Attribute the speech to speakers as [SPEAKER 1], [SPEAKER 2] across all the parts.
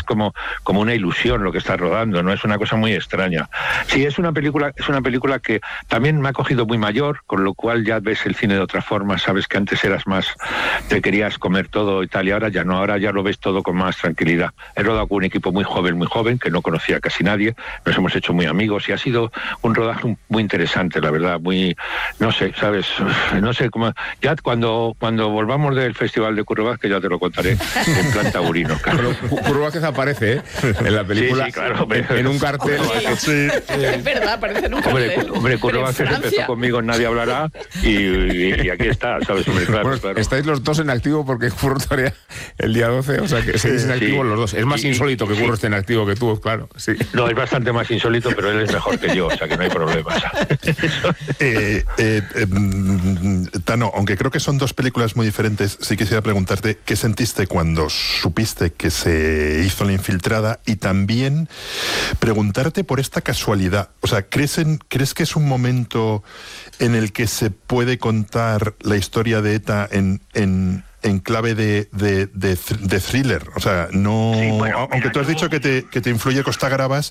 [SPEAKER 1] como una ilusión lo que estás rodando, no es una cosa muy extraña. Sí, es una película que también me ha cogido muy mayor, con lo cual ya ves el cine de otra forma, sabes que antes eras más, te querías comer todo y tal, y ahora ya no, ahora ya lo ves todo con más tranquilidad. He rodado con un equipo muy joven, que no conocía casi nadie, nos hemos hecho muy amigos y ha sido un rodaje muy interesante, la verdad, muy, no sé, ¿sabes? No sé cómo, ya cuando volvamos del Festival de Curro Vázquez ya te lo contaré en plan taurino.
[SPEAKER 2] Pero Curro Vázquez aparece, en la película,
[SPEAKER 1] sí, claro,
[SPEAKER 2] en un cartel.
[SPEAKER 3] Sí. Es verdad, aparece en un cartel.
[SPEAKER 1] Hombre, Curro Vázquez empezó conmigo en Nadie Hablará y aquí está, ¿sabes? Hombre, claro.
[SPEAKER 2] Estáis los dos en activo porque Curro estaría el día 12, o sea que seguís en activo los dos. Es más insólito que Curro esté en activo que tú, claro. Sí.
[SPEAKER 1] No, es bastante más insólito, pero él es mejor que yo, o sea que no hay problema.
[SPEAKER 3] Tano, aunque creo que son dos películas muy diferentes, sí quisiera preguntarte qué sentiste cuando supiste que se hizo La Infiltrada, y también preguntarte por esta casualidad. O sea, ¿crees que es un momento en el que se puede contar la historia de ETA en clave de thriller? O sea, no, sí, bueno, aunque tú has dicho que te influye Costa Gabras,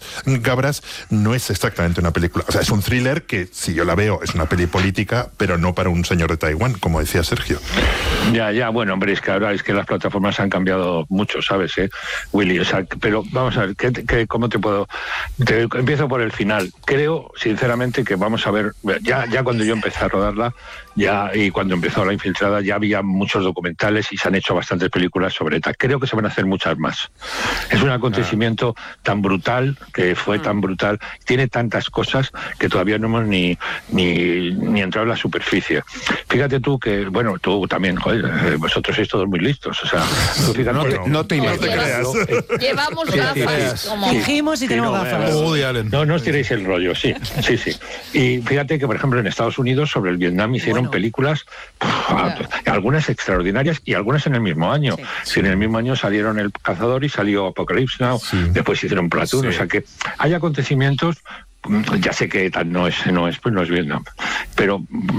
[SPEAKER 3] no es exactamente una película. O sea, es un thriller que, si yo la veo, es una peli política, pero no para un señor de Taiwán, como decía Sergio.
[SPEAKER 1] Ya, bueno, hombre, es que ahora es que las plataformas han cambiado mucho, ¿sabes, Willy? O sea, pero vamos a ver, ¿cómo te puedo...? Empiezo por el final. Creo, sinceramente, que vamos a ver, ya cuando yo empecé a rodarla, y cuando empezó La Infiltrada, ya había muchos documentales y se han hecho bastantes películas sobre ETA. Creo que se van a hacer muchas más. Es un acontecimiento tan brutal, que fue tan brutal, tiene tantas cosas que todavía no hemos ni entrado en la superficie. Fíjate tú que, bueno, tú también, joder, vosotros sois todos muy listos, o sea, tú fíjate,
[SPEAKER 2] no te creas.
[SPEAKER 4] Llevamos gafas, como
[SPEAKER 5] fingimos y tenemos gafas.
[SPEAKER 1] No os tiréis el rollo, sí. Y fíjate que, por ejemplo, en Estados Unidos sobre el Vietnam hicieron películas, algunas extraordinarias y algunas en el mismo año. Sí. En el mismo año salieron El Cazador y salió Apocalypse Now, después hicieron Platoon, o sea que hay acontecimientos. Ya sé que ETA no es Vietnam, pero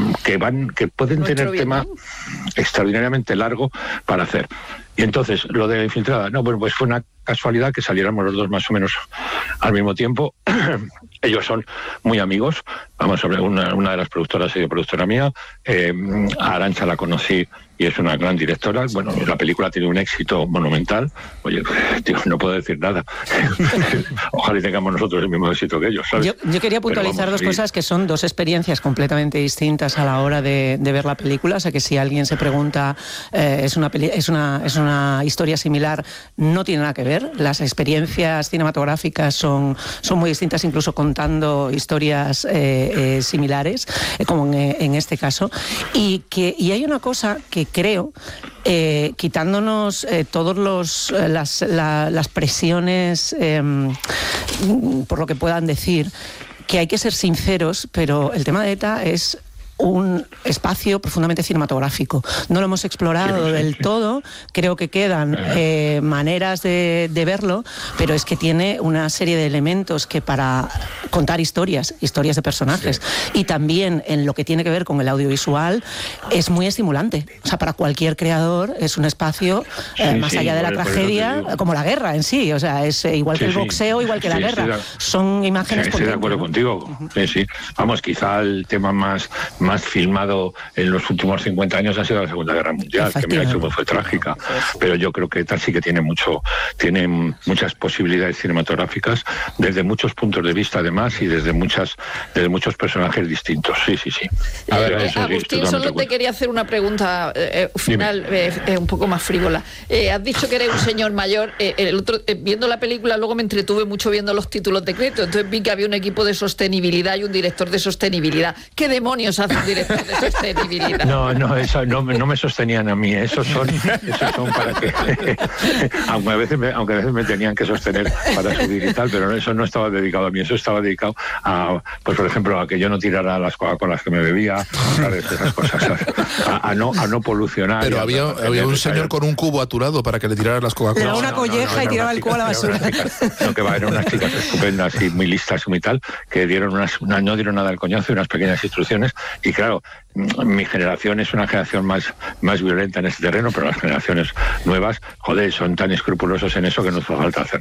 [SPEAKER 1] que pueden tener tema extraordinariamente largo para hacer. Y entonces, lo de La Infiltrada, pues fue una casualidad que saliéramos los dos más o menos al mismo tiempo. Ellos son muy amigos. Vamos, una de las productoras ha sido productora mía. A Arantxa la conocí y es una gran directora. Bueno, la película tiene un éxito monumental. Oye, tío, no puedo decir nada. Ojalá tengamos nosotros el mismo éxito que ellos, ¿sabes?
[SPEAKER 5] Yo quería puntualizar dos cosas que son dos experiencias completamente distintas a la hora de ver la película. O sea, que si alguien se pregunta, es una historia similar, no tiene nada que ver. Las experiencias cinematográficas son muy distintas, incluso contando historias similares, como en este caso. Y hay una cosa que creo, quitándonos todos las presiones por lo que puedan decir, que hay que ser sinceros, pero el tema de ETA es un espacio profundamente cinematográfico. No lo hemos explorado del todo, creo que quedan maneras de verlo, pero es que tiene una serie de elementos que para contar historias de personajes, y también en lo que tiene que ver con el audiovisual, es muy estimulante. O sea, para cualquier creador es un espacio más allá de la tragedia, como la guerra en sí. O sea, es igual que el boxeo, igual que la guerra. Son imágenes
[SPEAKER 1] potentes. Estoy de acuerdo contigo. Sí. Vamos, quizá el tema más filmado en los últimos 50 años ha sido la Segunda Guerra Mundial, que mira, eso fue trágica, pero yo creo que ETA sí que tiene muchas posibilidades cinematográficas desde muchos puntos de vista, además, y desde muchos personajes distintos. Sí.
[SPEAKER 4] A ver, Agustín, solo te quería hacer una pregunta final, un poco más frívola. Has dicho que eres un señor mayor. El otro, viendo la película, luego me entretuve mucho viendo los títulos de crédito, entonces vi que había un equipo de sostenibilidad y un director de sostenibilidad. ¿Qué demonios hace un director de sostenibilidad?
[SPEAKER 1] No, eso no me sostenían a mí, esos son para que aunque a veces me tenían que sostener para subir y tal, pero eso no estaba dedicado a mí, eso estaba dedicado a, pues por ejemplo, a que yo no tirara las Coca-Colas que me bebía, ¿sabes? Esas cosas, ¿sabes? A no polucionar.
[SPEAKER 6] Pero había un señor con un cubo a tu lado para que le tiraras las Coca-Colas.
[SPEAKER 5] Era una colleja y tiraba el cubo a la basura.
[SPEAKER 1] Eran unas chicas estupendas y muy listas y muy tal, que no dieron nada al coñazo y unas pequeñas instrucciones. Y claro, mi generación es una generación más violenta en este terreno, pero las generaciones nuevas, joder, son tan escrupulosos en eso que no hace falta hacer